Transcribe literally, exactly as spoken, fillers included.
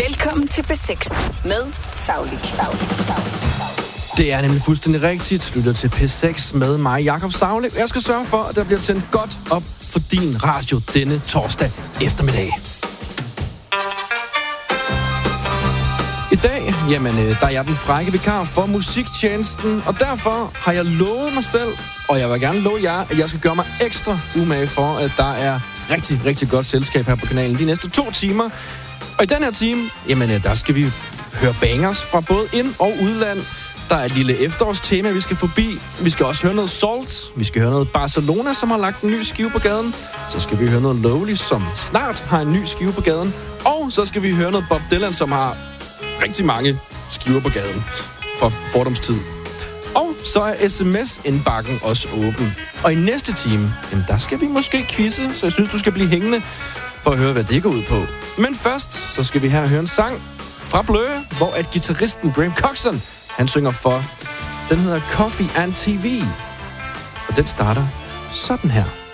Velkommen til P seks med Sauli. Det er nemlig fuldstændig rigtigt. Lytter til P seks med mig, Jakob Sauli. Jeg skal sørge for, at der bliver tændt godt op for din radio denne torsdag eftermiddag. I dag, jamen, der er jeg den frække vikar for musiktjenesten, og derfor har jeg lovet mig selv, og jeg vil gerne love jer, at jeg skal gøre mig ekstra umage for, at der er rigtig, rigtig godt selskab her på kanalen de næste to timer. Og i den her time, jamen, der skal vi høre bangers fra både ind- og udland. Der er et lille efterårstema, vi skal forbi. Vi skal også høre noget Salt. Vi skal høre noget Barcelona, som har lagt en ny skive på gaden. Så skal vi høre noget Lowly, som snart har en ny skive på gaden. Og så skal vi høre noget Bob Dylan, som har rigtig mange skiver på gaden fra fordomstid. Og så er sms-indbakken også åben. Og i næste time, jamen, der skal vi måske quizze, så jeg synes, du skal blive hængende for at høre, hvad det går ud på. Men først, så skal vi her høre en sang fra Blø, hvor at guitaristen Graham Coxon, han synger for. Den hedder Coffee and T V. Og den starter sådan her.